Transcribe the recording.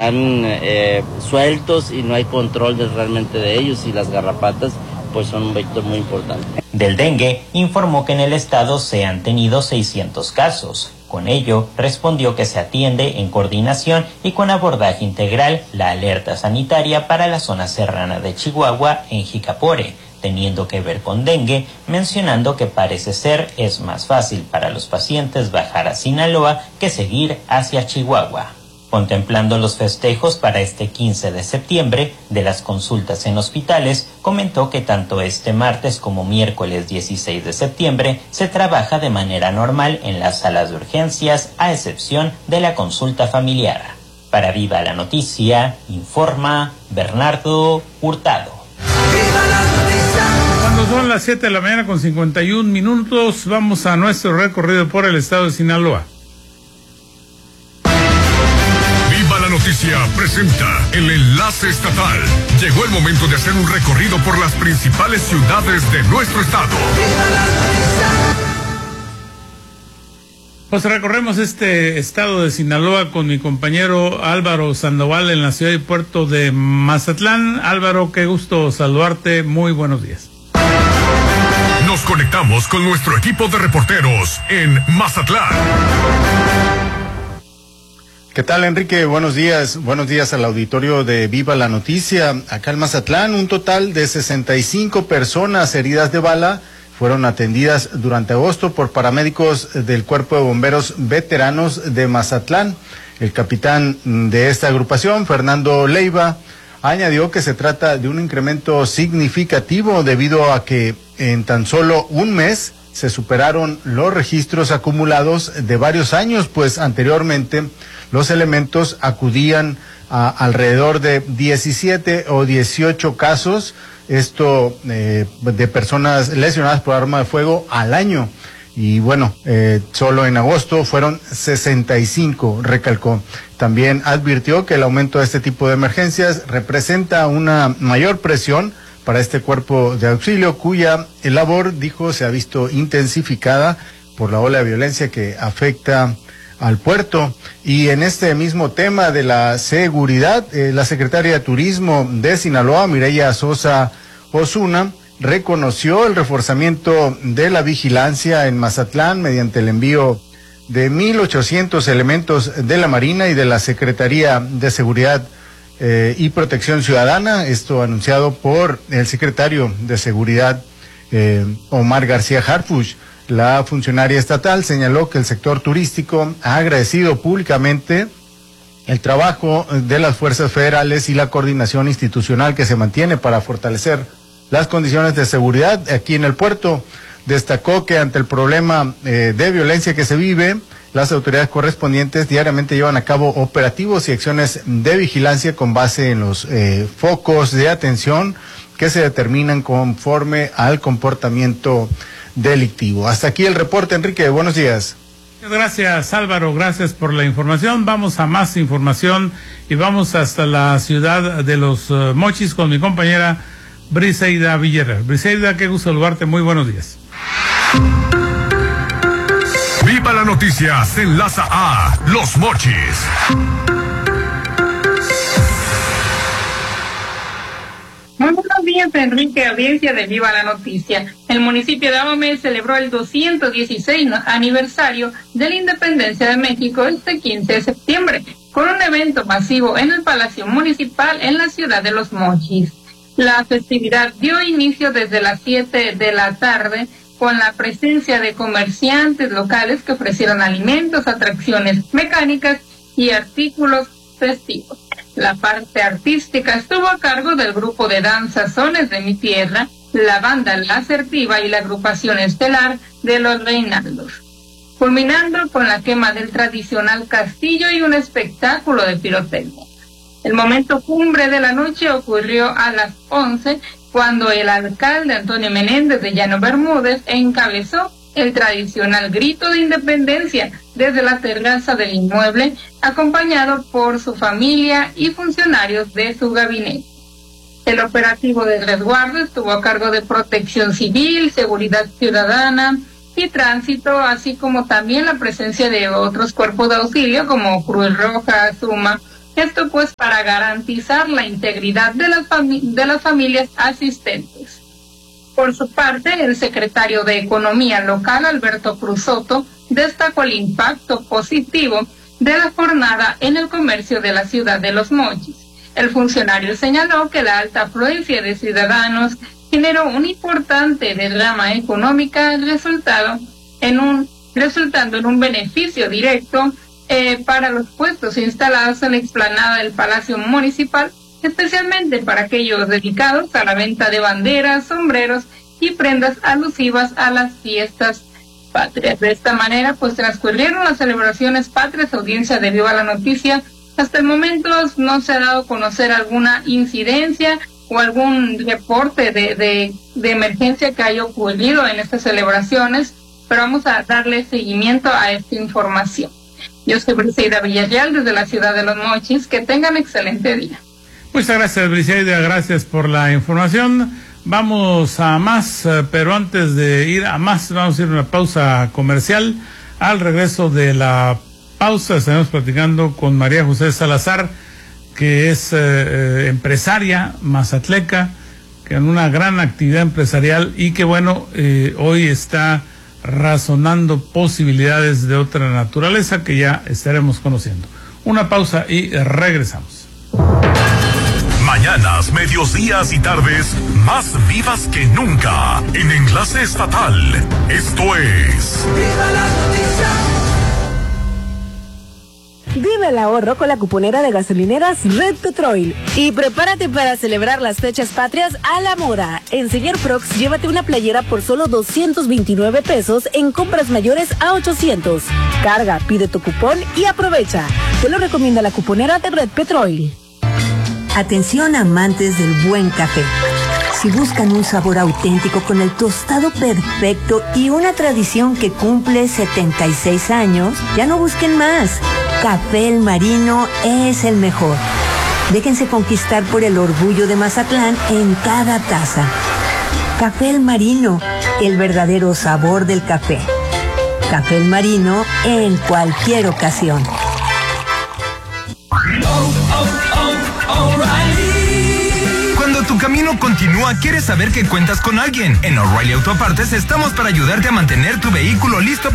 están sueltos y no hay control realmente de ellos, y las garrapatas pues son un vector muy importante. Del dengue informó que en el estado se han tenido 600 casos. Con ello, respondió que se atiende en coordinación y con abordaje integral la alerta sanitaria para la zona serrana de Chihuahua en Jicapore, teniendo que ver con dengue, mencionando que parece ser es más fácil para los pacientes bajar a Sinaloa que seguir hacia Chihuahua. Contemplando los festejos para este 15 de septiembre de las consultas en hospitales, comentó que tanto este martes como miércoles 16 de septiembre se trabaja de manera normal en las salas de urgencias, a excepción de la consulta familiar. Para Viva la Noticia, informa Bernardo Hurtado. Cuando son las 7 de la mañana con 51 minutos, vamos a nuestro recorrido por el estado de Sinaloa. La Noticia presenta el enlace estatal. Llegó el momento de hacer un recorrido por las principales ciudades de nuestro estado. Pues recorremos este estado de Sinaloa con mi compañero Álvaro Sandoval en la ciudad y puerto de Mazatlán. Álvaro, qué gusto saludarte. Muy buenos días. Nos conectamos con nuestro equipo de reporteros en Mazatlán. ¿Qué tal, Enrique? Buenos días al auditorio de Viva la Noticia. Acá en Mazatlán, un total de 65 personas heridas de bala fueron atendidas durante agosto por paramédicos del Cuerpo de Bomberos Veteranos de Mazatlán. El capitán de esta agrupación, Fernando Leiva, añadió que se trata de un incremento significativo debido a que en tan solo un mes se superaron los registros acumulados de varios años, pues anteriormente los elementos acudían a alrededor de 17 o 18 casos, de personas lesionadas por arma de fuego al año. Y bueno, solo en agosto fueron 65, recalcó. También advirtió que el aumento de este tipo de emergencias representa una mayor presión para este cuerpo de auxilio, cuya labor, dijo, se ha visto intensificada por la ola de violencia que afecta al puerto. Y en este mismo tema de la seguridad, la secretaria de Turismo de Sinaloa, Mireya Sosa Osuna, reconoció el reforzamiento de la vigilancia en Mazatlán mediante el envío de 1,800 elementos de la Marina y de la Secretaría de Seguridad y Protección Ciudadana, esto anunciado por el secretario de Seguridad Omar García Harfuch. La funcionaria estatal señaló que el sector turístico ha agradecido públicamente el trabajo de las fuerzas federales y la coordinación institucional que se mantiene para fortalecer las condiciones de seguridad aquí en el puerto. Destacó que ante el problema de violencia que se vive, las autoridades correspondientes diariamente llevan a cabo operativos y acciones de vigilancia con base en los focos de atención que se determinan conforme al comportamiento delictivo. Hasta aquí el reporte, Enrique. Buenos días. Gracias, Álvaro. Gracias por la información. Vamos a más información y vamos hasta la ciudad de Los Mochis con mi compañera Briseida Villarreal. Briseida, qué gusto saludarte. Muy buenos días. Viva la Noticia se enlaza a Los Mochis. Muy buenos días, Enrique, audiencia de Viva la Noticia. El municipio de Ahome celebró el 216 aniversario de la independencia de México este 15 de septiembre, con un evento masivo en el Palacio Municipal en la ciudad de Los Mochis. La festividad dio inicio desde las 7 de la tarde con la presencia de comerciantes locales que ofrecieron alimentos, atracciones mecánicas y artículos festivos. La parte artística estuvo a cargo del grupo de danza Sones de mi Tierra, la banda La Asertiva y la agrupación estelar de los Reinaldos, culminando con la quema del tradicional castillo y un espectáculo de pirotecnia. El momento cumbre de la noche ocurrió a las 11, cuando el alcalde Antonio Menéndez de Llano Bermúdez encabezó el tradicional grito de independencia desde la terraza del inmueble, acompañado por su familia y funcionarios de su gabinete. El operativo de resguardo estuvo a cargo de Protección Civil, Seguridad Ciudadana y Tránsito, así como también la presencia de otros cuerpos de auxilio como Cruz Roja, Suma, Esto pues para garantizar la integridad de las familias asistentes. Por su parte, el secretario de Economía Local, Alberto Cruz Soto, destacó el impacto positivo de la jornada en el comercio de la ciudad de Los Mochis. El funcionario señaló que la alta afluencia de ciudadanos generó una importante derrama económica resultando en un beneficio directo para los puestos instalados en la explanada del Palacio Municipal, especialmente para aquellos dedicados a la venta de banderas, sombreros y prendas alusivas a las fiestas patrias. De esta manera, pues transcurrieron las celebraciones patrias, audiencia de Viva la Noticia. Hasta el momento no se ha dado a conocer alguna incidencia o algún reporte de emergencia que haya ocurrido en estas celebraciones, pero vamos a darle seguimiento a esta información. Yo soy Briseida Villarreal desde la ciudad de Los Mochis. Que tengan excelente día. Muchas gracias, Briseida, gracias por la información. Vamos a más, pero antes de ir a más, vamos a ir a una pausa comercial. Al regreso de la pausa estaremos platicando con María José Salazar, que es empresaria mazatleca, que en una gran actividad empresarial y que bueno, hoy está razonando posibilidades de otra naturaleza que ya estaremos conociendo. Una pausa y regresamos. Mañanas, medios, días y tardes más vivas que nunca en Enlace Estatal. Esto es ¡Viva la noticia! Vive el ahorro con la cuponera de gasolineras Red Petrol. Y prepárate para celebrar las fechas patrias a la moda. En Señor Prox, llévate una playera por solo 229 pesos en compras mayores a 800. Carga, pide tu cupón y aprovecha. Te lo recomienda la cuponera de Red Petrol. Atención amantes del buen café. Si buscan un sabor auténtico con el tostado perfecto y una tradición que cumple 76 años, ya no busquen más. Café El Marino es el mejor. Déjense conquistar por el orgullo de Mazatlán en cada taza. Café El Marino, el verdadero sabor del café. Café El Marino en cualquier ocasión. Cuando tu camino continúa, quieres saber que cuentas con alguien. En O'Reilly Auto Partes estamos para ayudarte a mantener tu vehículo listo